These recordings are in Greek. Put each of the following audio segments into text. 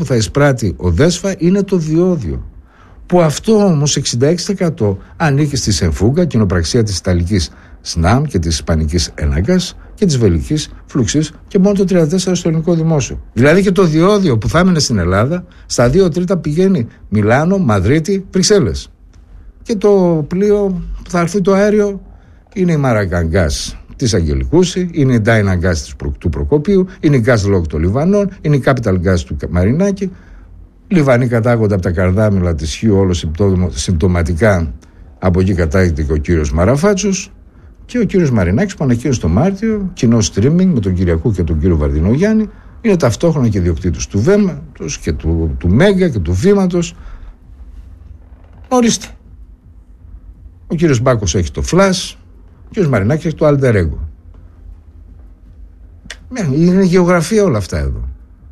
που θα εισπράττει ο ΔΕΣΦΑ είναι το διόδιο, που αυτό όμως 66% ανήκει στη Σενφούγκα, κοινοπραξία της Ιταλικής ΣΝΑΜ και της Ισπανικής ΕΝΑΓΚΑΣ και της Βελγικής Φλουξής, και μόνο το 34% στο ελληνικό δημόσιο. Δηλαδή και το διόδιο που θα έμενε στην Ελλάδα, στα 2 τρίτα πηγαίνει Μιλάνο, Μαδρίτη, Βρυξέλλες. Και το πλοίο που θα έρθει το αέριο είναι η Μαραγκαγκάς της Αγγελικούση, είναι η Dynagas του Προκοπίου, είναι η GasLog των Λιβανών, είναι η Capital Gas του Μαρινάκη. Λιβανοί κατάγονται από τα καρδάμιλα της Χίου, όλο συμπτωματικά. Από εκεί κατάγεται και ο κύριος Μαραφάτσος και ο κύριος Μαρινάκης που ανακοίνωσε το Μάρτιο κοινό streaming με τον Κυριακού και τον κύριο Βαρδινογιάννη. Είναι ταυτόχρονα και ιδιοκτήτης του Βέματος και του Μέγκα και του Βήματος. Ορίστε. Ο κύριος Μπάκος έχει το Flash, ο κύριος Μαρινάκης έχει το Alter Ego. Είναι γεωγραφία όλα αυτά εδώ.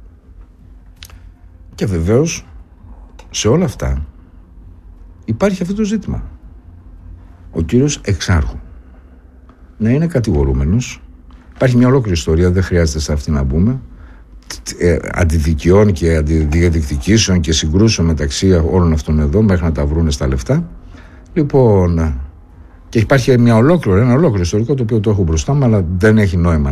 Και βεβαίως σε όλα αυτά υπάρχει αυτό το ζήτημα. Ο κύριος Εξάρχου να είναι κατηγορούμενος. Υπάρχει μια ολόκληρη ιστορία, δεν χρειάζεται σε αυτή να μπούμε, αντιδικιών και αντιδιεκδικήσεων και συγκρούσεων μεταξύ όλων αυτών εδώ μέχρι να τα βρούνε στα λεφτά. Λοιπόν, και υπάρχει ένα ολόκληρο ιστορικό, το οποίο το έχω μπροστά μου, αλλά δεν έχει νόημα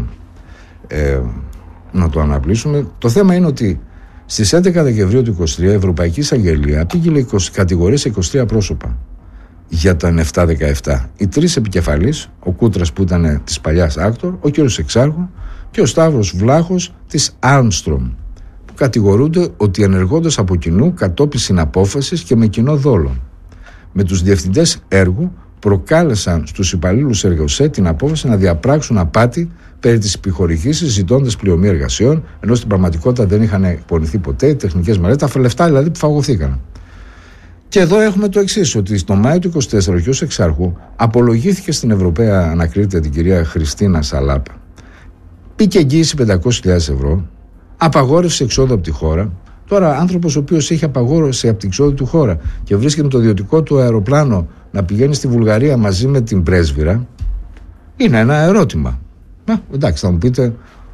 να το αναπλήσουμε. Το θέμα είναι ότι στις 11 Δεκεμβρίου του 2023 η Ευρωπαϊκή Εισαγγελία πήγε κατηγορίες σε 23 πρόσωπα για τον 7-17. Οι 3 επικεφαλείς, ο Κούτρας που ήταν της παλιάς Άκτορ, ο κύριος Εξάρχου και ο Σταύρος Βλάχος της Armstrong, που κατηγορούνται ότι ενεργώντας από κοινού κατόπιν συναπόφασης και με κοινό δόλο με τους διευθυντές έργου προκάλεσαν στους υπαλλήλους εργοσέ την απόφαση να διαπράξουν απάτη περί της επιχορηγήσης, ζητώντας πληρωμή εργασιών, ενώ στην πραγματικότητα δεν είχαν εκπονηθεί ποτέ οι τεχνικές μελέτες, τα λεφτά δηλαδή που φαγωθήκαν. Και εδώ έχουμε το εξής, ότι στο Μάιο του 2024 ο κ. Εξάρχου απολογήθηκε στην Ευρωπαία ανακρίτρια την κυρία Χριστίνα Σαλάπ, πήκε εγγύηση 500.000 ευρώ, απαγόρευσε εξόδου από τη χώρα. Τώρα, άνθρωπος ο οποίος έχει απαγόρευση από την εξόδου του χώρα και βρίσκεται με το ιδιωτικό του αεροπλάνο να πηγαίνει στη Βουλγαρία μαζί με την πρέσβυρα, είναι ένα ερώτημα. Εντάξει, θα μου πείτε,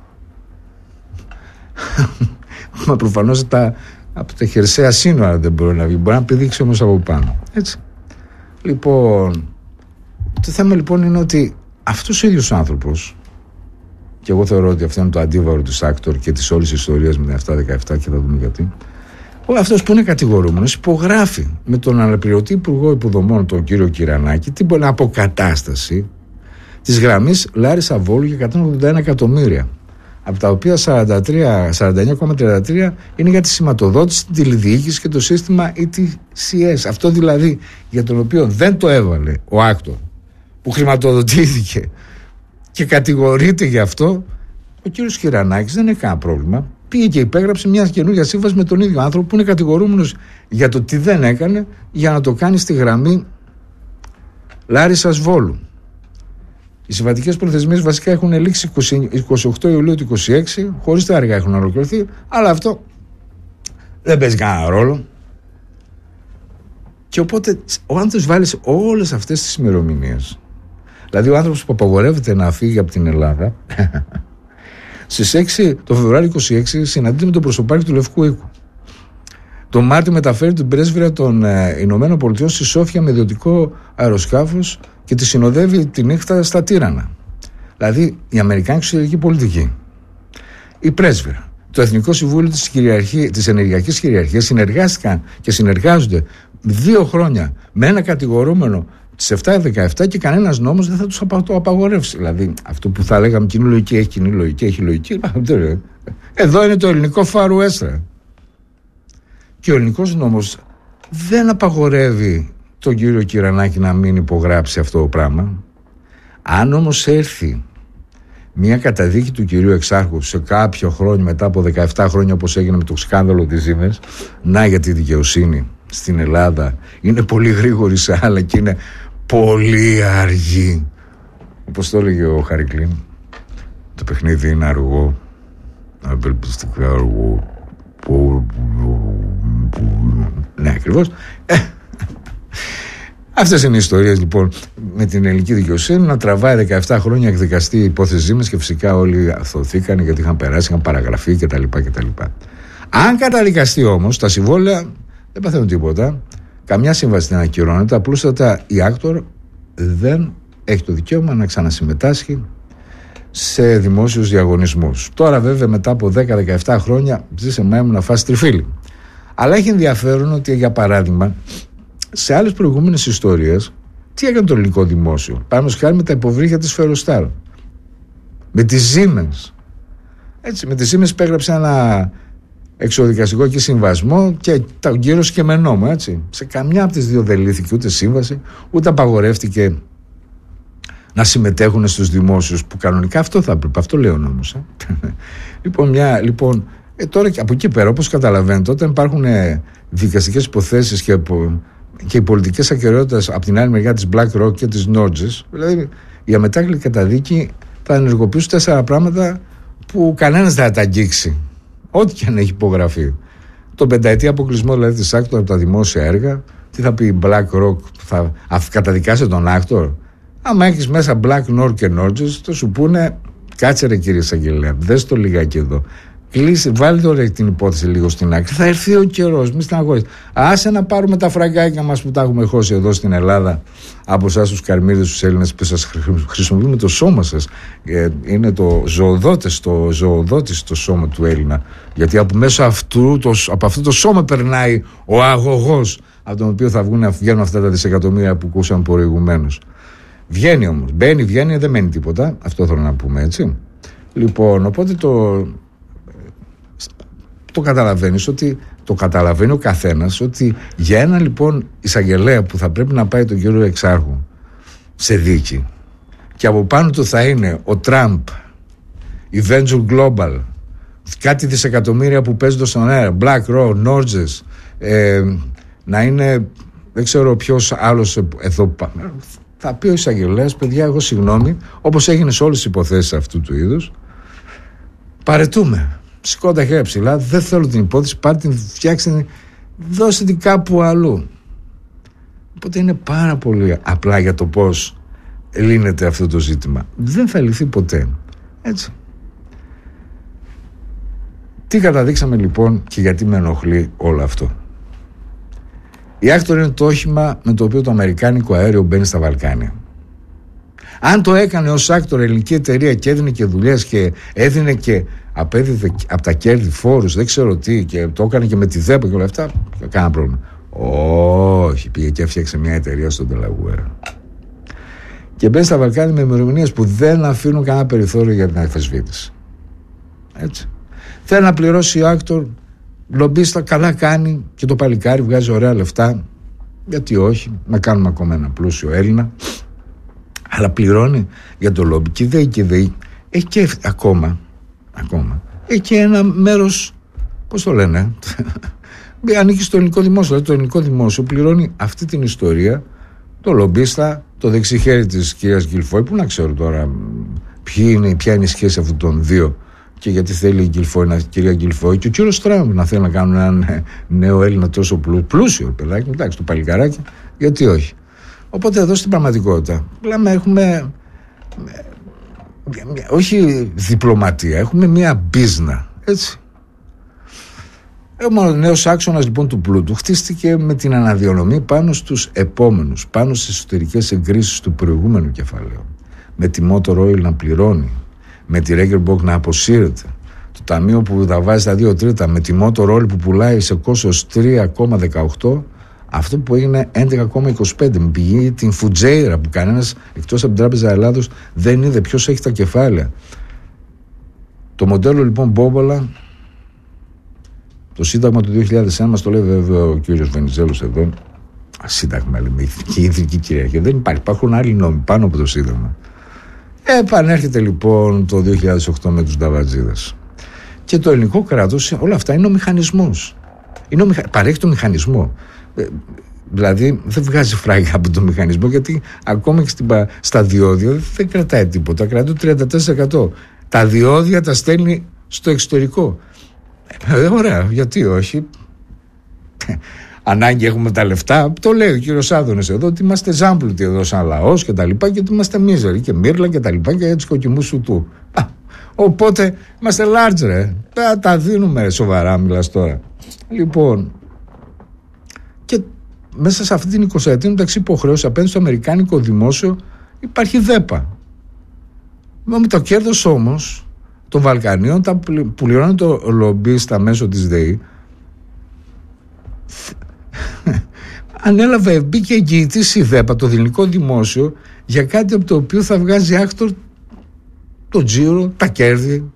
μα προφανώς από τα χερσαία σύνορα δεν μπορεί να βγει, μπορεί να πηδήξει όμως από πάνω. Έτσι. Λοιπόν, το θέμα λοιπόν είναι ότι αυτός ο ίδιος άνθρωπος, και εγώ θεωρώ ότι αυτό είναι το αντίβαρο της Άκτορ και της όλης ιστορίας με την 7-17 και θα δούμε γιατί, αυτός που είναι κατηγορούμενος υπογράφει με τον αναπληρωτή Υπουργό Υποδομών, τον κύριο Κυρανάκη, την αποκατάσταση της γραμμής Λάρισα Βόλου για 181 εκατομμύρια, από τα οποία 49,33 είναι για τη σηματοδότηση, την τηλεδιοίκηση και το σύστημα ETCS. Αυτό δηλαδή για τον οποίο δεν το έβαλε ο Άκτορ, που χρηματοδοτήθηκε και κατηγορείται γι' αυτό, ο κύριος Κυρανάκης δεν έχει κανένα πρόβλημα. Πήγε και υπέγραψε μια καινούργια σύμβαση με τον ίδιο άνθρωπο που είναι κατηγορούμενος για το τι δεν έκανε για να το κάνει στη γραμμή Λάρισσας Βόλου. Οι συμβατικές προθεσμίες βασικά έχουν λήξει 28 Ιουλίου του 2026, χωρίς τα έργα έχουν ολοκληρωθεί, αλλά αυτό δεν παίζει κανένα ρόλο. Και οπότε ο άνθρωπος βάλει σε όλες αυτές τις ημερομηνίες. Δηλαδή ο άνθρωπος που απαγορεύεται να φύγει από την Ελλάδα στις 6 το Φεβρουάριο 26 συναντείται με τον προσωπάρχη του Λευκού Οίκου. Τον Μάρτιο μεταφέρει την πρέσβυρα των Ηνωμένων Πολιτειών στη Σόφια με ιδιωτικό αεροσκάφος και τη συνοδεύει τη νύχτα στα Τύρανα. Δηλαδή η Αμερικάνικη εξωτερική πολιτική, η πρέσβυρα, το Εθνικό Συμβούλιο της Ενεργειακής Κυριαρχίας συνεργάστηκαν και συνεργάζονται 2 χρόνια με ένα κατηγορούμενο τις 7-17 και κανένας νόμος δεν θα τους το απαγορεύσει. Δηλαδή αυτό που θα λέγαμε κοινή λογική έχει κοινή λογική, έχει λογική. Εδώ είναι το ελληνικό φάρου έστρα. Και ο ελληνικός νόμος δεν απαγορεύει τον κύριο Κυρανάκη να μην υπογράψει αυτό το πράγμα. Αν όμως έρθει μια καταδίκη του κυρίου Εξάρχου σε κάποιο χρόνο, μετά από 17 χρόνια όπως έγινε με το σκάνδαλο της Siemens, να, γιατί η δικαιοσύνη στην Ελλάδα είναι πολύ γρήγορη σε άλλα και είναι πολύ αργή. Όπως το έλεγε ο Χαρικλίν, το παιχνίδι είναι αργό, απελπιστικά αργό. Ναι, ακριβώς. Αυτές είναι οι ιστορίες λοιπόν με την ελληνική δικαιοσύνη, να τραβάει 17 χρόνια εκδικαστή υπόθεση Siemens και φυσικά όλοι αθωθήκαν γιατί είχαν περάσει, είχαν παραγραφεί κτλ. Αν καταδικαστεί όμως, τα συμβόλαια δεν παθαίνουν τίποτα. Καμιά σύμβαση δεν ακυρώνεται. Απλούστατα η Άκτορ δεν έχει το δικαίωμα να ξανασυμμετάσχει σε δημόσιους διαγωνισμούς. Τώρα βέβαια μετά από 10-17 χρόνια ζήσε μάη μου να φας τριφύλι. Αλλά έχει ενδιαφέρον ότι, για παράδειγμα, σε άλλες προηγούμενες ιστορίες, τι έκανε το ελληνικό δημόσιο? Παραδείγματος χάρη με τα υποβρύχια της Φερροστάρ, με τις Siemens. Έτσι, με τις Siemens υπέγραψε ένα εξοδικαστικό και συμβασμό και τον κύριο Σκεμενόμου, έτσι. Σε καμιά από τις δύο δεν λύθηκε ούτε σύμβαση, ούτε απαγορεύτηκε να συμμετέχουν στους δημόσιους, που κανονικά αυτό θα έπρεπε, αυτό λέει ο νόμος. Λοιπόν, τώρα και από εκεί πέρα, όπως καταλαβαίνετε, όταν υπάρχουν δικαστικές υποθέσεις και οι πολιτικές ακεραιότητες από την άλλη μεριά της BlackRock και της Norges, δηλαδή η αμετάκλητη καταδίκη θα ενεργοποιήσουν 4 πράγματα που κανένας δεν θα τα αγγίξει, ό,τι και αν έχει υπογραφεί. Τον 5ετή αποκλεισμό δηλαδή της Άκτορ από τα δημόσια έργα. Τι θα πει η BlackRock? Θα καταδικάσει τον Άκτορ? Άμα έχεις μέσα BlackRock και Norges, θα σου πούνε, κάτσε ρε κύριε εισαγγελέα, δες το λιγάκι εδώ. Κλείσε, βάλει τώρα την υπόθεση λίγο στην άκρη. Θα έρθει ο καιρός, μη στεναχωρείς. Άσε να πάρουμε τα φραγκάκια μας που τα έχουμε χώσει εδώ στην Ελλάδα από εσάς τους Καρμίδες, τους Έλληνες, που σας χρησιμοποιούμε το σώμα σας. Είναι το ζωοδότης το σώμα του Έλληνα. Γιατί από μέσα από αυτό το σώμα περνάει ο αγωγός από τον οποίο θα βγαίνουν αυτά τα δισεκατομμύρια που ακούσαμε προηγουμένως. Βγαίνει όμως, βγαίνει, δεν μένει τίποτα. Αυτό θέλω να πούμε, έτσι. Λοιπόν, οπότε το καταλαβαίνεις, ότι το καταλαβαίνει ο καθένας, ότι για ένα λοιπόν εισαγγελέα που θα πρέπει να πάει τον κύριο Εξάρχου σε δίκη και από πάνω του θα είναι ο Τραμπ, η Venture Global, κάτι δισεκατομμύρια που παίζονται στον αέρα, BlackRock, Norges, να είναι δεν ξέρω ποιος άλλος εδώ, θα πει ο εισαγγελέας, παιδιά, εγώ συγγνώμη, όπως έγινε σε όλες τις υποθέσεις αυτού του είδους, παρετούμε. Σηκώ τα χέρια ψηλά, δεν θέλω την υπόθεση, πάρτε την, φτιάξτε την, δώστε την κάπου αλλού. Οπότε είναι πάρα πολύ απλά για το πώς λύνεται αυτό το ζήτημα. Δεν θα λυθεί ποτέ. Έτσι. Τι καταδείξαμε λοιπόν και γιατί με ενοχλεί όλο αυτό? Η Άκτορ είναι το όχημα με το οποίο το αμερικάνικο αέριο μπαίνει στα Βαλκάνια. Αν το έκανε ως Άκτορ ελληνική εταιρεία και έδινε και δουλειές και έδινε και απέδιδε από τα κέρδη φόρους, δεν ξέρω τι, και το έκανε και με τη ΔΕΠΑ και όλα αυτά, κανένα πρόβλημα. Όχι, πήγε και έφτιαξε μια εταιρεία στο Ντελαγουέρ. Και μπαίνει στα Βαλκάνια με ημερομηνίες που δεν αφήνουν κανένα περιθώριο για την αμφισβήτηση. Έτσι. Θέλει να πληρώσει ο Άκτορ, λομπίστα, καλά κάνει, και το παλικάρι βγάζει ωραία λεφτά. Γιατί όχι, να κάνουμε ακόμα ένα πλούσιο Έλληνα. Αλλά πληρώνει για το λόμπι και ΔΕΗ. Έχει και ακόμα έχει και ένα μέρος, πώς το λένε, ανήκει στο ελληνικό δημόσιο. Δηλαδή το ελληνικό δημόσιο πληρώνει αυτή την ιστορία, το λομπίστα, το δεξιχέρι της κυρίας Γκυλφόη, που να ξέρω τώρα ποια είναι η σχέση αυτών των δύο και γιατί θέλει η κυρία Γκυλφόη και ο κύριος Τραμπ να θέλει να κάνουν έναν νέο Έλληνα τόσο πλούσιο παιδάκι, εντάξει, το παλικαράκι, γιατί όχι. Οπότε εδώ στην πραγματικότητα έχουμε όχι διπλωματία, έχουμε μία μπίζνα, έτσι. Ο νέος άξονας λοιπόν του πλούτου χτίστηκε με την αναδιανομή πάνω στους επόμενους, πάνω στις εσωτερικές εγκρίσεις του προηγούμενου κεφαλαίου, με τη Motor Oil να πληρώνει, με τη Regerbog να αποσύρεται, το ταμείο που τα βάζει στα 2/3, με τη Motor Oil που πουλάει σε κόστος 3,18, αυτό που έγινε 11,25, με πηγή την Φουτζέιρα που κανένας εκτός από την Τράπεζα Ελλάδος δεν είδε ποιος έχει τα κεφάλαια. Το μοντέλο λοιπόν Μπόμπολα, το σύνταγμα του 2001, μας το λέει βέβαια ο κύριος Βενιζέλος εδώ, σύνταγμα λέμε, και η ιδρυτική κυριαρχία, δεν υπάρχει, υπάρχουν άλλοι νόμοι πάνω από το σύνταγμα. Επανέρχεται λοιπόν το 2008 με τους νταβατζίδες και το ελληνικό κράτος, όλα αυτά είναι ο μηχανισμός, παρέχει το μηχανισμό. Δηλαδή δεν βγάζει φράγκα από το μηχανισμό, γιατί ακόμα και στα διόδια δεν κρατάει τίποτα, κρατάει το 34%. Τα διόδια τα στέλνει στο εξωτερικό. Ωραία, γιατί όχι? Ανάγκη έχουμε τα λεφτά. Το λέει ο κύριος Άδωνης εδώ, ότι είμαστε ζάμπλουτοι εδώ σαν λαός και τα λοιπά, και ότι είμαστε μίζεροι και μύρλα και τα λοιπά, και έτσι κοκκιμού σου του. Οπότε είμαστε large, ρε. Τα δίνουμε, σοβαρά μιλάς τώρα. Λοιπόν, και μέσα σε αυτή την 20ετία μεταξύ υποχρέωση απέναντι στο αμερικάνικο δημόσιο υπάρχει ΔΕΠΑ. Με το κέρδος όμως των Βαλκανίων τα πληρώνει το λομπίστα μέσω της ΔΕΗ. Ανέλαβε, μπήκε εγγυητής η ΔΕΠΑ, το ελληνικό δημόσιο, για κάτι από το οποίο θα βγάζει άκτορ το τζίρο, τα κέρδη.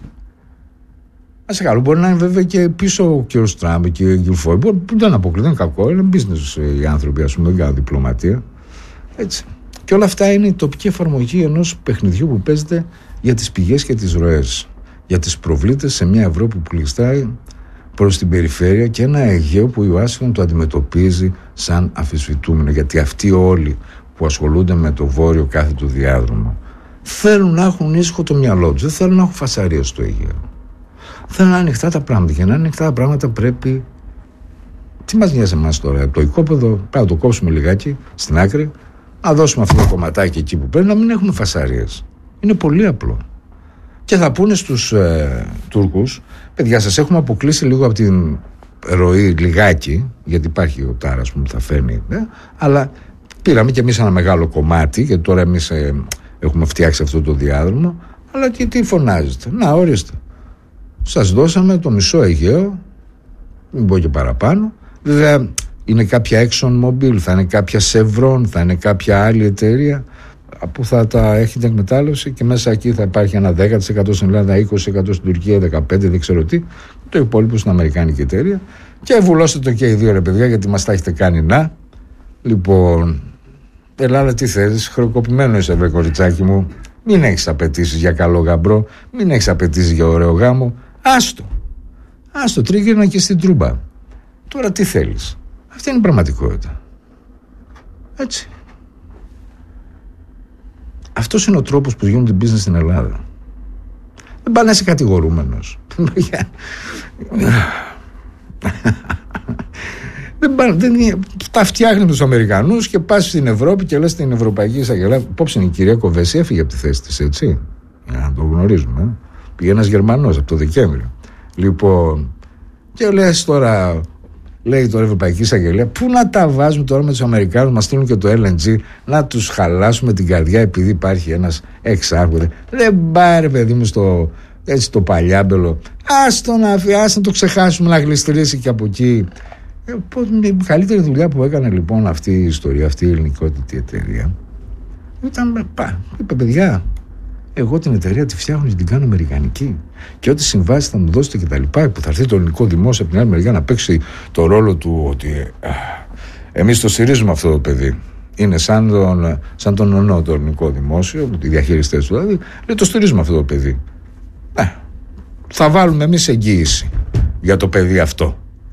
Ας καλό, μπορεί να είναι βέβαια και πίσω ο κ. Τραμπ και ο κ. Φόι. Δεν αποκλείται, δεν είναι κακό, είναι business οι άνθρωποι, ας πούμε, δεν κάνουν διπλωματία. Έτσι. Και όλα αυτά είναι η τοπική εφαρμογή ενός παιχνιδιού που παίζεται για τις πηγές και τις ροές. Για τις προβλήτες σε μια Ευρώπη που πληστάει προς την περιφέρεια και ένα Αιγαίο που η Ουάσιγκτον το αντιμετωπίζει σαν αμφισβητούμενο. Γιατί αυτοί όλοι που ασχολούνται με το βόρειο κάθετο διάδρομο θέλουν να έχουν ήσυχο το μυαλό τους, δεν θέλουν να έχουν φασαρίες στο Αιγαίο. Θέλουν να είναι ανοιχτά τα πράγματα. Για να είναι ανοιχτά τα πράγματα πρέπει. Τι μας νοιάζει εμάς τώρα, το οικόπεδο, πρέπει να το κόψουμε λιγάκι στην άκρη, να δώσουμε αυτό το κομματάκι εκεί που πρέπει, να μην έχουμε φασαρίες. Είναι πολύ απλό. Και θα πούνε στους Τούρκους, παιδιά, σας έχουμε αποκλείσει λίγο από την ροή λιγάκι, γιατί υπάρχει ο Τάρας που θα φέρνει, αλλά πήραμε κι εμείς ένα μεγάλο κομμάτι, γιατί τώρα εμείς έχουμε φτιάξει αυτό το διάδρομο, αλλά και τι φωνάζετε. Να, ορίστε. Σας δώσαμε το μισό Αιγαίο, μην πω και παραπάνω. Βέβαια είναι κάποια Exxon Mobil, θα είναι κάποια Chevron, θα είναι κάποια άλλη εταιρεία που θα τα έχει την εκμετάλλευση και μέσα εκεί θα υπάρχει ένα 10% στην Ελλάδα, 20% στην Τουρκία, 15% δεν ξέρω τι, το υπόλοιπο στην Αμερικάνικη εταιρεία. Και βουλώστε το και οι δύο, ρε παιδιά, γιατί μας τα έχετε κάνει να. Λοιπόν, Ελλάδα, τι θέλεις, χρεοκοπημένο είσαι, βρε κοριτσάκι μου. Μην έχεις απαιτήσεις για καλό γαμπρό, μην έχεις απαιτήσεις για ωραίο γάμο. Άστο, τρίγυρνα και στην τρούμπα. Τώρα τι θέλεις. Αυτή είναι η πραγματικότητα. Έτσι. Αυτός είναι ο τρόπος που γίνονται business στην Ελλάδα. Δεν πάνε να είσαι κατηγορούμενος. Τα φτιάχνει τους Αμερικανούς και πας στην Ευρώπη και λες στην Ευρωπαϊκή Εισαγγελέα. Υπόψη η κυρία Κοβέση έφυγε από τη θέση της, έτσι. Για να το γνωρίζουμε. Πήγε ένας Γερμανός από το Δεκέμβριο. Λοιπόν, και λες τώρα, λέει τώρα η Ευρωπαϊκή Εισαγγελέα, πού να τα βάζουμε τώρα με τους Αμερικάνους, μας στείλουν και το LNG, να τους χαλάσουμε την καρδιά επειδή υπάρχει ένας εξάρχοντα. Δεν πάρε, παιδί μου, έτσι το παλιάμπελο. Άστο να το ξεχάσουμε, να γλιστρήσει και από εκεί. Η καλύτερη δουλειά που έκανε λοιπόν αυτή η ιστορία, αυτή η ελληνικότητα εταιρεία, ήταν είπε, παιδιά, εγώ την εταιρεία τη φτιάχνω και την κάνω αμερικανική. Και ό,τι συμβάσει θα μου δώσετε και τα λοιπά, που θα έρθει το ελληνικό δημόσιο από την άλλη μεριά να παίξει το ρόλο του ότι εμείς το στηρίζουμε αυτό το παιδί. Είναι σαν τον ονό το ελληνικό δημόσιο, οι διαχειριστές του δηλαδή, λέει το στηρίζουμε αυτό το παιδί. Θα βάλουμε εμείς εγγύηση για το παιδί αυτό.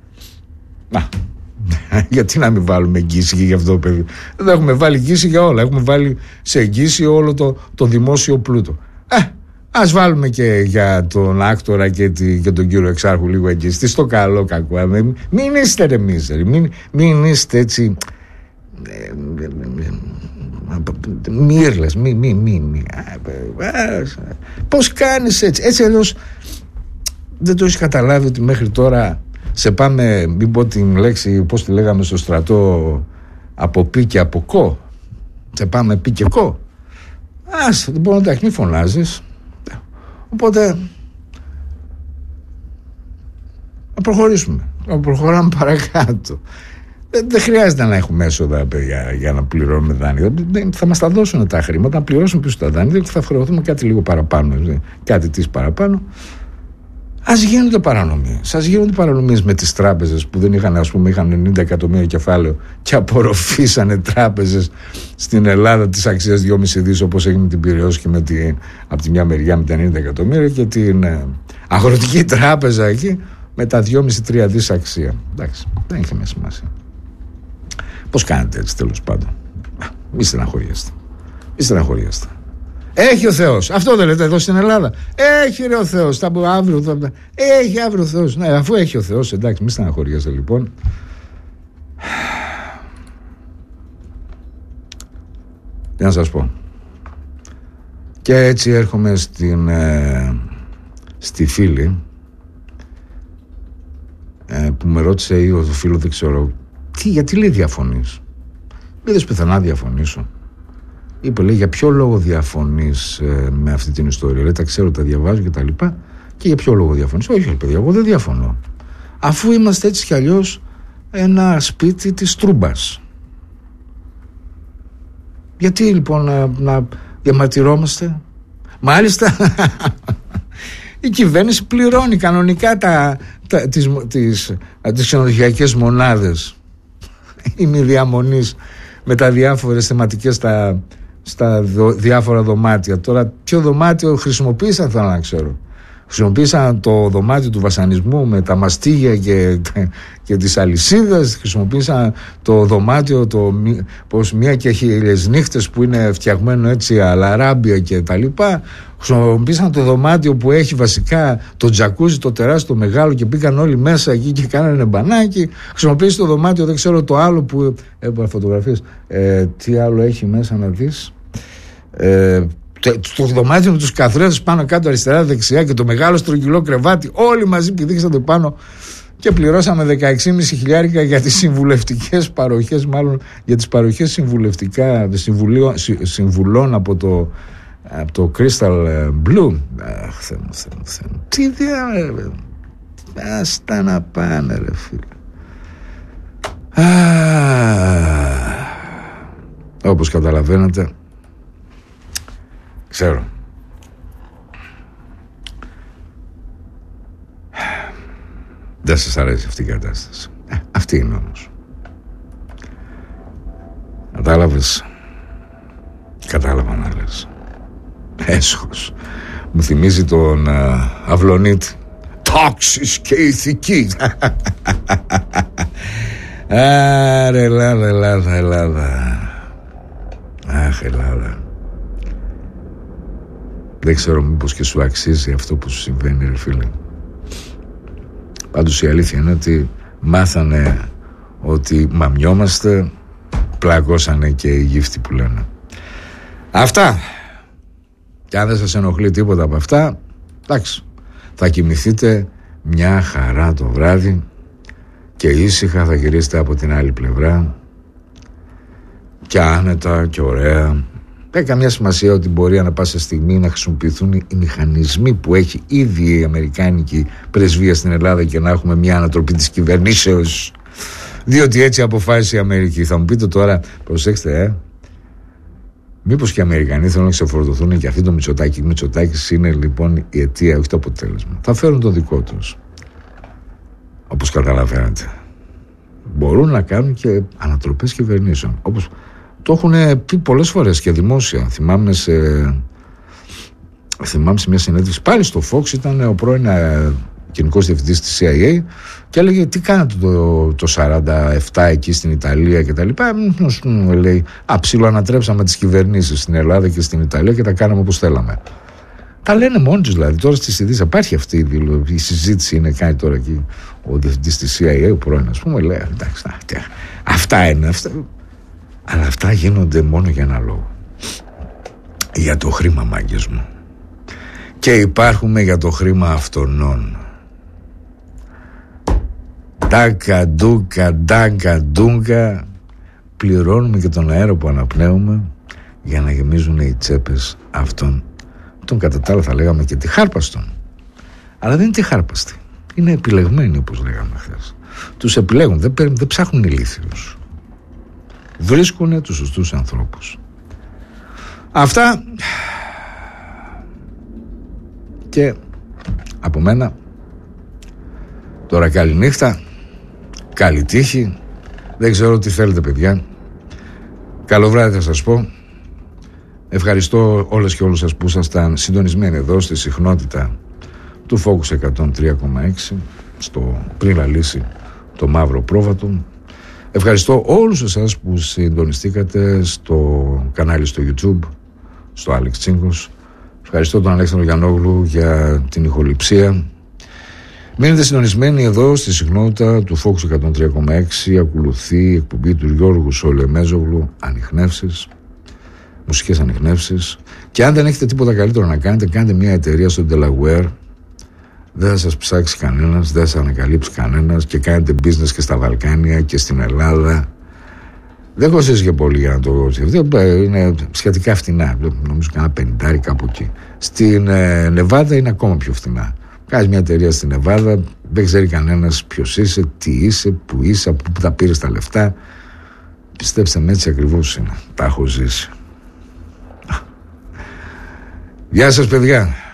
Γιατί να μην βάλουμε εγγύηση και για αυτό το παιδί. Δεν έχουμε βάλει εγγύηση για όλα. Έχουμε βάλει σε εγγύηση όλο το δημόσιο πλούτο. Ας βάλουμε και για τον άκτορα και τον κύριο Εξάρχου λίγο εγγύηση. Τι στο καλό κακό. Μην είστε ρε μίζεροι. Μην είστε έτσι μύρλες. Πώς κάνεις έτσι. Έτσι αλλιώς δεν το έχεις καταλάβει ότι μέχρι τώρα σε πάμε, μην πω την λέξη, πώς τη λέγαμε στο στρατό, από πι και από κο. Σε πάμε πι και κο. Δεν μπορεί να τα έχει, φωνάζεις. Οπότε να προχωρήσουμε. Να προχωράμε παρακάτω. Δεν χρειάζεται να έχουμε έσοδα για να πληρώνουμε δάνεια. Θα μας τα δώσουν τα χρήματα, να πληρώσουμε πίσω τα δάνεια και θα χρεωθούμε κάτι λίγο παραπάνω. Κάτι της παραπάνω. Ας γίνονται παρανομίες. Ας γίνονται παρανομίες με τις τράπεζες που δεν είχαν, ας πούμε, είχαν 90 εκατομμύρια κεφάλαιο και απορροφήσανε τράπεζες στην Ελλάδα της αξίας 2,5 δις, όπως έγινε την Πειραιώς και από τη μια μεριά με τα 90 εκατομμύρια και την αγροτική τράπεζα εκεί με τα 2,5-3 δις αξία. Εντάξει, δεν είχε μέσα σημασία. Πώς κάνετε έτσι, τέλος πάντων. Μη στεναχωριέστε. Έχει ο Θεός. Αυτό δεν λέτε εδώ στην Ελλάδα. Έχει ρε ο Θεός. Έχει αύριο ο Θεός. Ναι, αφού έχει ο Θεός, εντάξει, μη στεναχωριέστε λοιπόν. Τι να σας πω. Και έτσι έρχομαι στη φίλη που με ρώτησε, ή το φίλο, δεν ξέρω, γιατί λέει διαφωνείς? Είδες πουθενά διαφωνήσω? Είπε, λέει, για ποιο λόγο διαφωνείς με αυτή την ιστορία? Λέει, τα ξέρω, τα διαβάζω και τα λοιπά. Και για ποιο λόγο διαφωνείς? Όχι, παιδιά, εγώ δεν διαφωνώ. Αφού είμαστε έτσι κι αλλιώς ένα σπίτι της Τρούμπας. Γιατί λοιπόν να διαμαρτυρόμαστε? Μάλιστα η κυβέρνηση πληρώνει κανονικά τις ξενοδοχειακές μονάδες ημιδιαμονής με τα διάφορες θεματικές στα διάφορα δωμάτια. Τώρα ποιο δωμάτιο χρησιμοποίησαν, θέλω να ξέρω. Χρησιμοποίησαν το δωμάτιο του βασανισμού με τα μαστίγια και τις αλυσίδες? Χρησιμοποίησαν το δωμάτιο πως μία και χίλιες νύχτες που είναι φτιαγμένο έτσι αλαράμπια και τα λοιπά? Χρησιμοποίησαν το δωμάτιο που έχει βασικά το τζακούζι, το τεράστιο, το μεγάλο, και πήγαν όλοι μέσα εκεί και κάνανε μπανάκι? Χρησιμοποίησαν το δωμάτιο, δεν ξέρω, το άλλο που έβαλα φωτογραφίες, τι άλλο έχει μέσα να δεις, το δωμάτιο με τους καθρέφτες πάνω κάτω αριστερά δεξιά και το μεγάλο στρογγυλό κρεβάτι, όλοι μαζί πηδήξατε πάνω και πληρώσαμε 16.500 για τις συμβουλευτικές παροχές, μάλλον για τις παροχές συμβουλών από το Crystal Blue. Θεέ μου. Τι άστα να πάνε, ρε φίλε. Όπως καταλαβαίνετε, ξέρω, δεν σας αρέσει αυτή η κατάσταση. Αυτή είναι όμως. Κατάλαβες? Κατάλαβα να λες. Έσχος. Μου θυμίζει τον Αυλονίτη. Τάξης και ηθική. Άρε Ελλάδα. Αχ, Ελλάδα. Δεν ξέρω μήπως και σου αξίζει αυτό που σου συμβαίνει, ρε φίλε. Πάντως η αλήθεια είναι ότι μάθανε ότι μαμιόμαστε, πλακώσανε και οι γύφτοι που λένε. Αυτά. Και αν δεν σας ενοχλεί τίποτα από αυτά, εντάξει, θα κοιμηθείτε μια χαρά το βράδυ και ήσυχα θα γυρίσετε από την άλλη πλευρά και άνετα και ωραία. Δεν έχει καμία σημασία ότι μπορεί ανά πάσα στιγμή να χρησιμοποιηθούν οι μηχανισμοί που έχει ήδη η Αμερικάνικη πρεσβεία στην Ελλάδα και να έχουμε μια ανατροπή της κυβερνήσεως, διότι έτσι αποφάσισε η Αμερική. Θα μου πείτε τώρα, προσέξτε, μήπως και οι Αμερικανοί θέλουν να ξεφορτωθούν και αυτοί το Μητσοτάκη? Μητσοτάκης είναι λοιπόν η αιτία, όχι το αποτέλεσμα. Θα φέρουν το δικό τους, όπως καταλαβαίνετε. Μπορούν να κάνουν και ανατροπές κυβερνήσεων, όπως το έχουν πει πολλές φορές και δημόσια. Θυμάμαι σε μια συνέντευξη πάλι στο Fox, ήταν ο πρώην γενικός διευθυντής της CIA και έλεγε τι κάνατε το 47 εκεί στην Ιταλία και τα λοιπά. Λέει, ψήλο ανατρέψαμε τις κυβερνήσεις στην Ελλάδα και στην Ιταλία και τα κάναμε όπως θέλαμε. Τα λένε μόνοι τους δηλαδή. Τώρα στις ειδήσεις υπάρχει αυτή η συζήτηση, είναι κάνει τώρα εκεί ο διευθυντής της CIA, ο πρώην, ας πούμε, λέει εντάξει, αυτά είναι αυτά. Αλλά αυτά γίνονται μόνο για ένα λόγο. Για το χρήμα, μάγκες μου. Και υπάρχουμε για το χρήμα αυτονών. Τάκα ντούκα. Πληρώνουμε και τον αέρα που αναπνέουμε για να γεμίζουν οι τσέπες αυτών. Τον κατά τα άλλα θα λέγαμε και τη χάρπαστον. Αλλά δεν είναι τη χάρπαστη. Είναι επιλεγμένοι, όπως λέγαμε χθες. Τους επιλέγουν, δεν ψάχνουν ηλίθιους. Βρίσκουν τους σωστούς ανθρώπους. Αυτά. Και από μένα τώρα καλή νύχτα, καλή τύχη. Δεν ξέρω τι θέλετε, παιδιά. Καλό βράδυ θα σας πω. Ευχαριστώ όλες και όλους σας που ήσασταν συντονισμένοι εδώ στη συχνότητα του Focus 103,6 στο πριν λαλήσει το μαύρο πρόβατο. Ευχαριστώ όλους εσάς που συντονιστήκατε στο κανάλι στο YouTube, στο Άλεξ Τσίγκος. Ευχαριστώ τον Αλέξανδρο Γιαννόγλου για την ηχοληψία. Μείνετε συντονισμένοι εδώ στη συχνότητα του Focus 103,6. Ακολουθεί η εκπομπή του Γιώργου Σολεμέζογλου, Ανιχνεύσεις. μουσικές ανιχνεύσεις. Και αν δεν έχετε τίποτα καλύτερο να κάνετε, κάντε μια εταιρεία στο Delaware. Δεν θα σας ψάξει κανένας, δεν θα σας ανακαλύψει κανένας, και κάνετε business και στα Βαλκάνια και στην Ελλάδα. Δεν κοστίζει και πολύ για να το σκεφτείτε. Είναι σχετικά φτηνά. Νομίζω κανένα 50 κάπου εκεί. Στην Νεβάδα είναι ακόμα πιο φτηνά. Κάνεις μια εταιρεία στην Νεβάδα, δεν ξέρει κανένας ποιος είσαι, τι είσαι, που είσαι, από πού τα πήρες τα λεφτά. Πιστέψτε με, έτσι ακριβώς είναι. Τα έχω ζήσει. Γεια σας, παιδιά.